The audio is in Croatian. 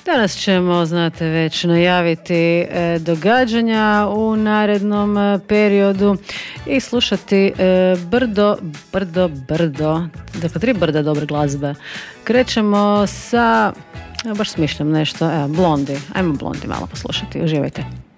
Danas ćemo, znate već, najaviti događanja u narednom periodu i slušati brdo, dakle 3 brda dobre glazbe. Krećemo sa, baš smišljam nešto, Blondi. Ajmo Blondi malo poslušati, uživajte.